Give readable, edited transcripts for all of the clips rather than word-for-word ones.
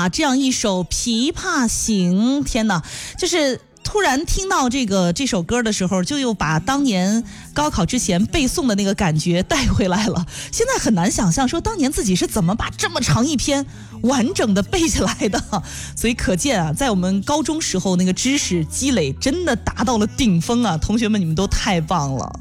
啊，这样一首《琵琶行》，天哪，就是突然听到这首歌的时候，就又把当年高考之前背诵的那个感觉带回来了。现在很难想象说当年自己是怎么把这么长一篇完整的背下来的，所以可见啊，在我们高中时候那个知识积累真的达到了顶峰啊！同学们，你们都太棒了。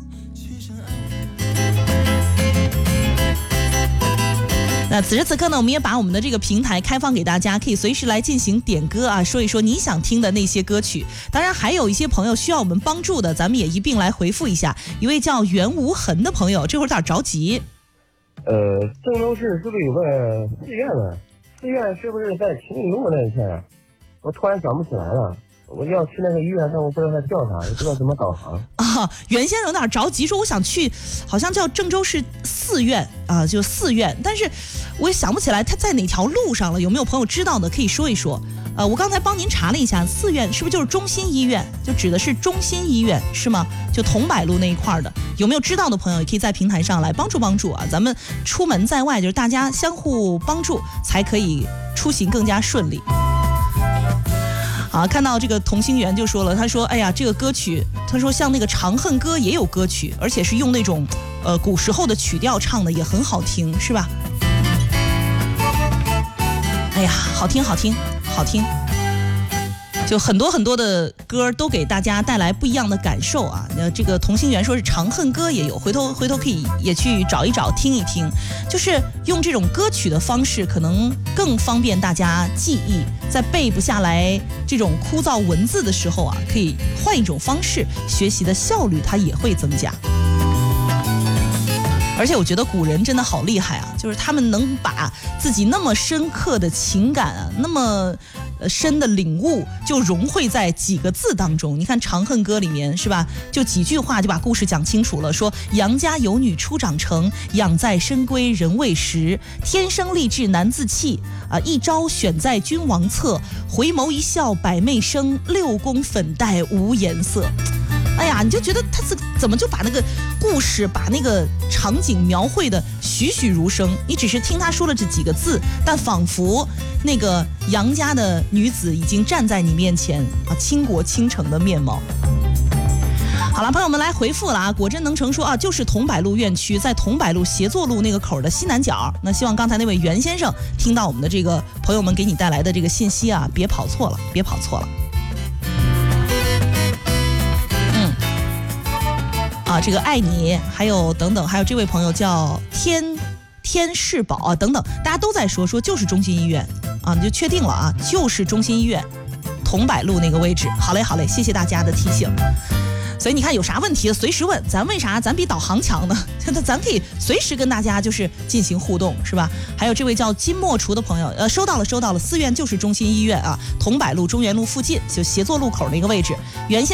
那此时此刻呢，我们也把我们的这个平台开放给大家，可以随时来进行点歌啊，说一说你想听的那些歌曲。当然还有一些朋友需要我们帮助的，咱们也一并来回复一下。一位叫袁无痕的朋友，这会儿有点着急。 郑州市是不是有个寺院呢？寺院是不是在秦岭路那一片啊？我突然想不起来了。我要去那个医院，但我不知道它叫啥，也不知道怎么导航啊。袁先生有点着急，说我想去，好像叫郑州市寺院啊，就寺院，但是我也想不起来它在哪条路上了。有没有朋友知道的可以说一说？我刚才帮您查了一下，寺院是不是就是中心医院？就指的是中心医院是吗？就桐柏路那一块的，有没有知道的朋友也可以在平台上来帮助帮助啊？咱们出门在外，就是大家相互帮助，才可以出行更加顺利。啊，看到这个同心圆就说了，他说哎呀，这个歌曲，他说像那个《长恨歌》也有歌曲，而且是用那种古时候的曲调唱的，也很好听，是吧？哎呀，好听好听好听，就很多很多的歌都给大家带来不一样的感受啊。这个同心圆说是《长恨歌》也有，回头可以也去找一找听一听，就是用这种歌曲的方式，可能更方便大家记忆。在背不下来这种枯燥文字的时候啊，可以换一种方式，学习的效率它也会增加。而且我觉得古人真的好厉害啊，就是他们能把自己那么深刻的情感啊，那么深的领悟就融汇在几个字当中。你看《长恨歌》里面是吧，就几句话就把故事讲清楚了，说杨家有女初长成，养在深闺人未识，天生丽质难自弃啊，一朝选在君王侧，回眸一笑百媚生，六宫粉黛无颜色。哎呀，你就觉得他怎么就把那个故事，把那个场景描绘的栩栩如生。你只是听他说了这几个字，但仿佛那个杨家的女子已经站在你面前啊，倾国倾城的面貌。好了，朋友们来回复了啊！果真能成说啊，就是桐柏路院区，在桐柏路协作路那个口的西南角。那希望刚才那位袁先生听到我们的这个朋友们给你带来的这个信息啊，别跑错了，别跑错了。啊，这个爱你，还有等等，还有这位朋友叫天世宝啊，等等，大家都在说就是中心医院啊，你就确定了啊，就是中心医院，桐柏路那个位置。好嘞，好嘞，谢谢大家的提醒。所以你看有啥问题随时问，咱为啥咱比导航强呢？咱可以随时跟大家就是进行互动，是吧？还有这位叫金墨厨的朋友，收到了，寺院就是中心医院啊，桐柏路中原路附近，就协作路口那个位置。原先